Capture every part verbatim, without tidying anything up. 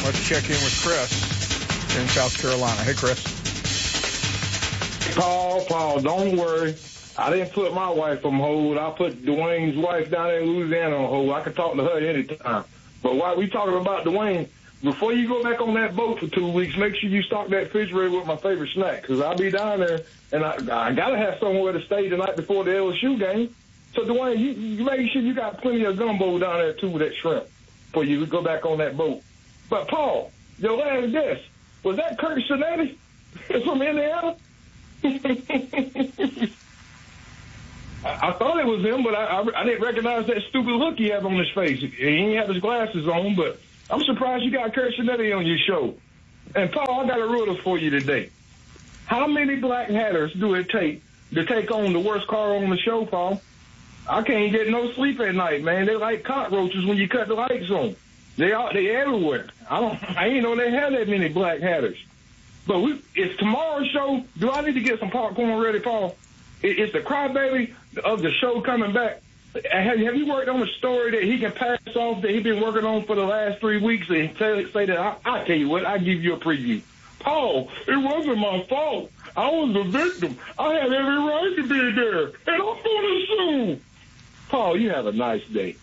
Let's check in with Chris in South Carolina. Hey, Chris. Paul, Paul, don't worry. I didn't put my wife on hold. I put Dwayne's wife down there in Louisiana on hold. I can talk to her anytime. But while we talking about Dwayne, before you go back on that boat for two weeks, make sure you stock that refrigerator with my favorite snack, because I'll be down there, and I, I got to have somewhere to stay the night before the L S U game. So, Dwayne, you, you make sure you got plenty of gumbo down there, too, with that shrimp before you go back on that boat. But, Paul, your last guess, was that Kurt Cinetti from Indiana? I, I thought it was him, but I, I, I didn't recognize that stupid look he had on his face. He didn't have his glasses on, but I'm surprised you got Kurt Cinetti on your show. And, Paul, I got a riddle for you today. How many black hatters do it take to take on the worst car on the show, Paul? I can't get no sleep at night, man. They're like cockroaches when you cut the lights on. They are, they everywhere. I don't, I ain't know they had that many black hatters. But we, it's tomorrow's show. Do I need to get some popcorn ready, Paul? It, it's the crybaby of the show coming back. Have, have you worked on a story that he can pass off that he's been working on for the last three weeks and say, say that, I, I tell you what, I give you a preview. Paul, it wasn't my fault. I was the victim. I had every right to be there, and I'm going to sue. Paul, you have a nice day.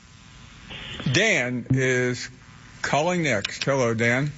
Dan is calling next. Hello, Dan.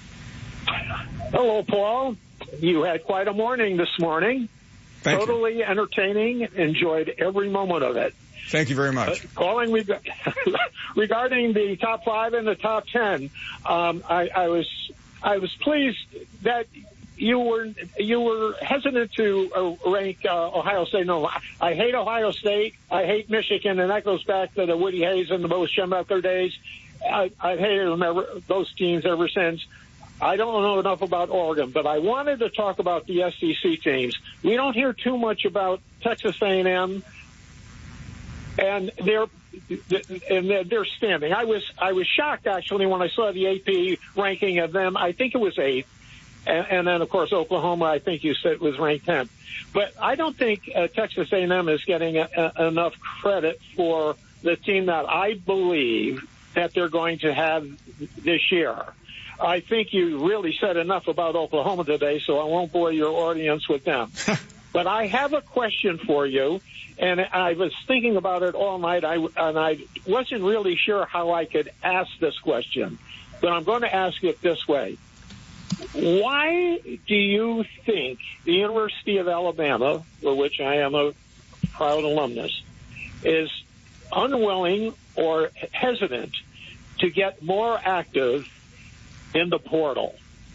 Hello, Paul. You had quite a morning this morning. Thank totally you. entertaining. Enjoyed every moment of it. Thank you very much. Uh, calling reg- regarding the top five and the top ten, um, I, I was I was pleased that you were you were hesitant to uh, rank uh, Ohio State. No, I hate Ohio State. I hate Michigan, and that goes back to the Woody Hayes and the Bo Schembechler days. I, I've hated them ever, those teams ever since. I don't know enough about Oregon, but I wanted to talk about the S E C teams. We don't hear too much about Texas A and M and their and their standing. I was I was shocked actually when I saw the A P ranking of them. I think it was eighth, and, and then of course Oklahoma. I think you said was ranked tenth. But I don't think uh, Texas A and M is getting a, a, enough credit for the team that I believe that they're going to have this year. I think you really said enough about Oklahoma today, so I won't bore your audience with them. But I have a question for you, and I was thinking about it all night, I, and I wasn't really sure how I could ask this question, but I'm going to ask it this way. Why do you think the University of Alabama, for which I am a proud alumnus, is unwilling or hesitant to get more active in the portal?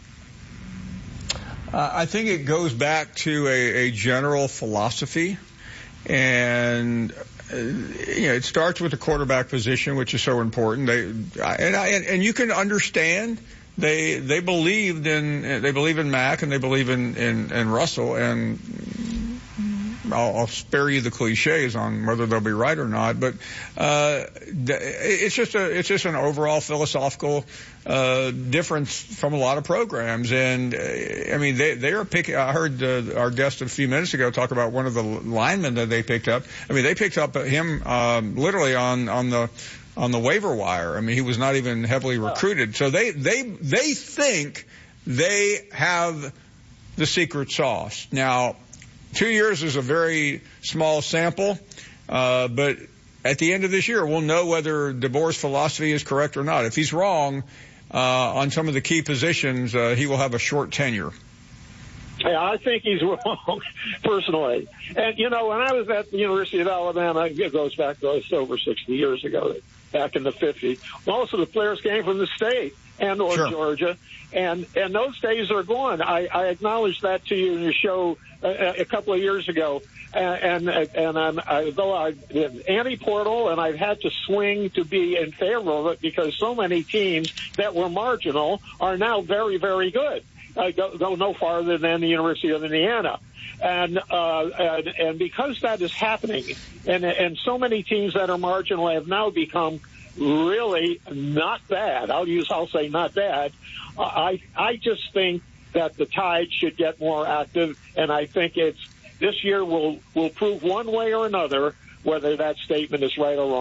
Uh, I think it goes back to a, a general philosophy, and uh, you know, it starts with the quarterback position, which is so important. They and I, and you can understand they they believed in they believe in Mac and they believe in in, in Russell, and I'll, I'll spare you the cliches on whether they'll be right or not, but uh, it's just a it's just an overall philosophical uh, difference from a lot of programs. And uh, I mean, they they are picking. I heard uh, our guest a few minutes ago talk about one of the linemen that they picked up. I mean, they picked up him um, literally on on the on the waiver wire. I mean, he was not even heavily recruited. So they they they think they have the secret sauce now. Two years is a very small sample, uh, but at the end of this year, we'll know whether DeBoer's philosophy is correct or not. If he's wrong uh, on some of the key positions, uh, he will have a short tenure. Yeah, I think he's wrong, personally. And, you know, when I was at the University of Alabama, it goes back to over sixty years ago, back in the fifties, most of the players came from the state and or sure. Georgia, and, and those days are gone. I, I acknowledged that to you in your show a, a couple of years ago, and and, and I'm, I, though I'm anti-portal, and I've had to swing to be in favor of it because so many teams that were marginal are now very, very good. I go, go no farther than the University of Indiana. And, uh, and, and because that is happening, and, and so many teams that are marginal have now become really not bad. I'll use, I'll say not bad. I, I just think that the Tide should get more active, and I think it's, this year will, will prove one way or another whether that statement is right or wrong.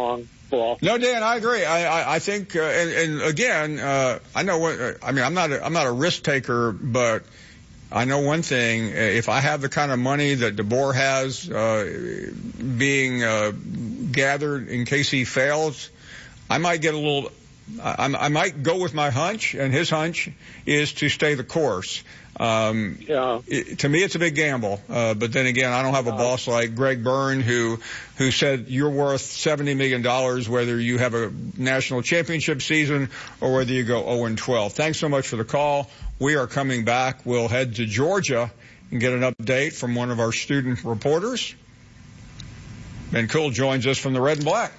basketball. No, Dan, I agree. I, I, I think, uh, and, and again, uh, I know what, I mean, I'm not, a, I'm not a risk taker, but I know one thing. If I have the kind of money that DeBoer has, uh, being, uh, gathered in case he fails, I might get a little, I, I might go with my hunch, and his hunch is to stay the course. Um, yeah. It, to me, it's a big gamble. Uh, but then again, I don't have a boss like Greg Byrne who, who said you're worth seventy million dollars whether you have a national championship season or whether you go oh and twelve. Thanks so much for the call. We are coming back. We'll head to Georgia and get an update from one of our student reporters. Ben Cool joins us from the Red and Black.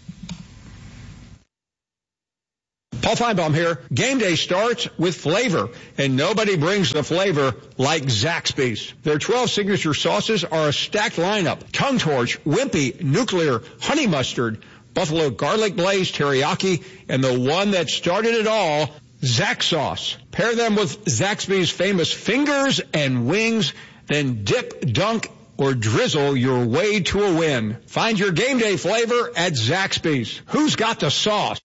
Paul Feinbaum here. Game day starts with flavor, and nobody brings the flavor like Zaxby's. Their twelve signature sauces are a stacked lineup: Tongue Torch, Wimpy, Nuclear, Honey Mustard, Buffalo Garlic Blaze, Teriyaki, and the one that started it all, Zax Sauce. Pair them with Zaxby's famous fingers and wings, then dip, dunk, or drizzle your way to a win. Find your game day flavor at Zaxby's. Who's got the sauce?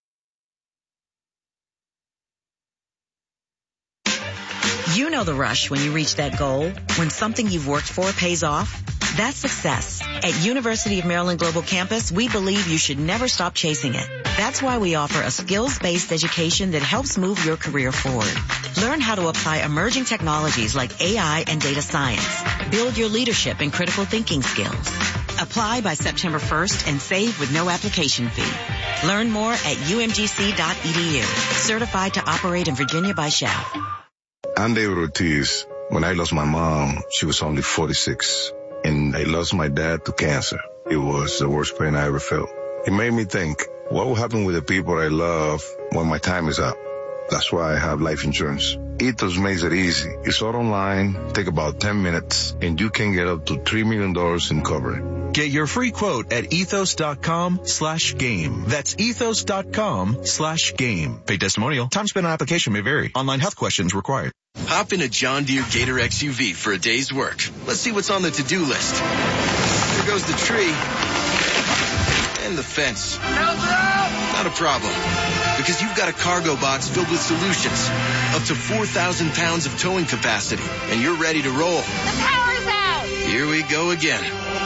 You know the rush when you reach that goal, when something you've worked for pays off. That's success. At University of Maryland Global Campus, we believe you should never stop chasing it. That's why we offer a skills-based education that helps move your career forward. Learn how to apply emerging technologies like A I and data science. Build your leadership and critical thinking skills. Apply by September first and save with no application fee. Learn more at U M G C dot E D U. Certified to operate in Virginia by S H A F. I'm David Ortiz. When I lost my mom, she was only forty-six. And I lost my dad to cancer. It was the worst pain I ever felt. It made me think, what will happen with the people I love when my time is up? That's why I have life insurance. Ethos makes it easy. It's all online, take about ten minutes, and you can get up to three million dollars in coverage. Get your free quote at ethos.com slash game. That's ethos.com slash game. Pay testimonial. Time spent on application may vary. Online health questions required. Hop in a John Deere Gator X U V for a day's work. Let's see what's on the to-do list. There goes the tree. And the fence. Not a problem. Because you've got a cargo box filled with solutions. Up to four thousand pounds of towing capacity. And you're ready to roll. The power's out! Here we go again.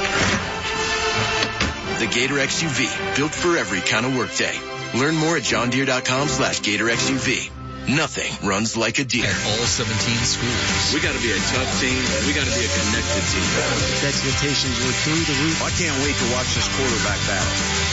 The Gator X U V. Built for every kind of workday. Learn more at johndeere.com slash Gator X U V. Nothing runs like a Deere. At all seventeen schools. We got to be a tough team. We got to be a connected team. The expectations were through the roof. I can't wait to watch this quarterback battle.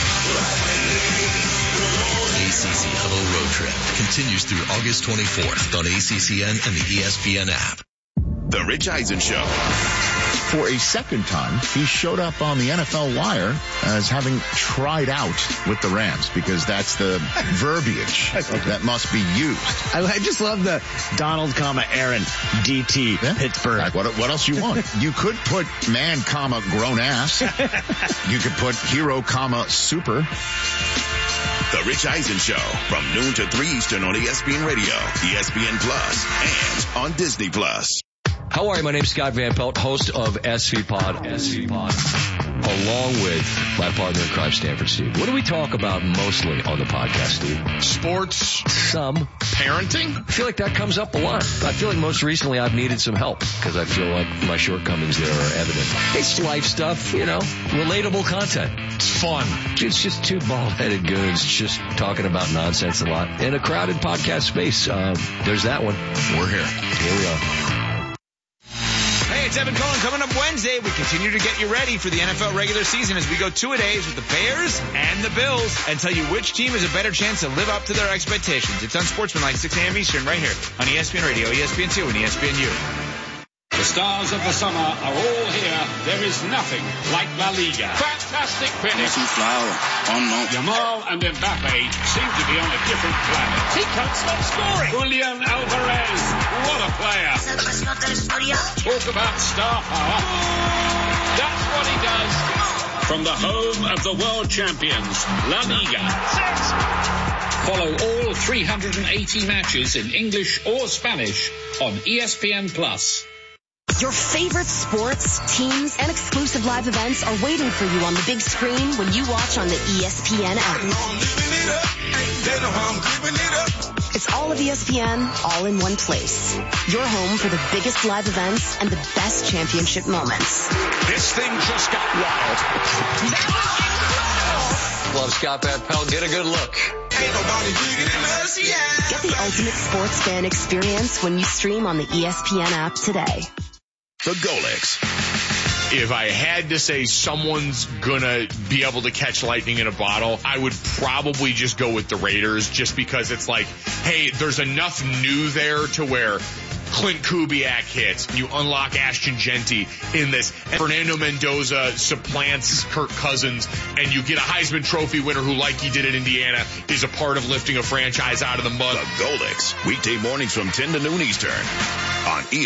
A C C Huddle Road Trip continues through August twenty-fourth on A C C N and the E S P N app. The Rich Eisen Show. For a second time, he showed up on the N F L wire as having tried out with the Rams, because that's the verbiage that must be used. I, I just love the Donald, comma, Aaron, D T, yeah. Pittsburgh. Like, what, what else you want? You could put man, comma, grown ass. You could put hero, comma, super. The Rich Eisen Show from noon to three Eastern on E S P N Radio, E S P N Plus, and on Disney Plus. How are you? My name's Scott Van Pelt, host of S V Pod, S V Pod, along with my partner in crime, Stanford Steve. What do we talk about mostly on the podcast, Steve? Sports. Some. Parenting. I feel like that comes up a lot. I feel like most recently I've needed some help because I feel like my shortcomings there are evident. It's life stuff, you know, relatable content. It's fun. It's just two bald-headed goons just talking about nonsense a lot. In a crowded podcast space, uh, there's that one. We're here. Here we are. Hey, it's Evan Cohen. Coming up Wednesday, we continue to get you ready for the N F L regular season as we go two-a-days with the Bears and the Bills and tell you which team has a better chance to live up to their expectations. It's Unsportsmanlike, six a.m. Eastern, right here on E S P N Radio, E S P N two, and E S P N U. The stars of the summer are all here. There is nothing like La Liga. Fantastic finish. Oh, no. Yamal and Mbappe seem to be on a different planet. He can't stop scoring. Julian Alvarez, what a player. Talk about star power. That's what he does. From the home of the world champions, La Liga. Follow all three hundred eighty matches in English or Spanish on E S P N Plus. Your favorite sports, teams, and exclusive live events are waiting for you on the big screen when you watch on the E S P N app. It's all of E S P N, all in one place. Your home for the biggest live events and the best championship moments. This thing just got wild. Love Scott Van Pelt. Get a good look. Get the ultimate sports fan experience when you stream on the E S P N app today. The Golix. If I had to say someone's gonna be able to catch lightning in a bottle, I would probably just go with the Raiders, just because it's like, hey, there's enough new there to where Clint Kubiak hits, you unlock Ashton Genty in this, and Fernando Mendoza supplants Kirk Cousins, and you get a Heisman Trophy winner who, like he did at Indiana, is a part of lifting a franchise out of the mud. The Golix, weekday mornings from ten to noon Eastern on E S P N.